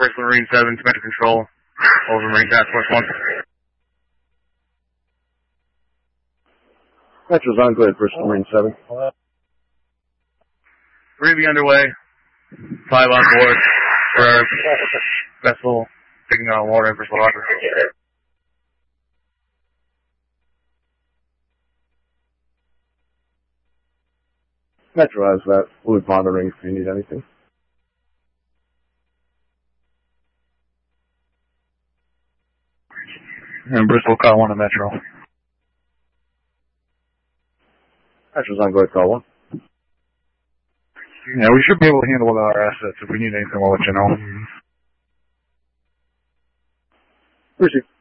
Bristol Marine 7, Metro Control, over Marine Task Force 1. Metro's on, go ahead, Bristol Marine 7. 3B underway, 5 on board for our vessel taking on water in Bristol Harbor. Metro has that. We'll be monitoring if you need anything. And Bristol, call 1 to Metro. Metro's on, go ahead, call 1. Yeah, we should be able to handle with our assets. If we need anything, we'll let you know. Receive.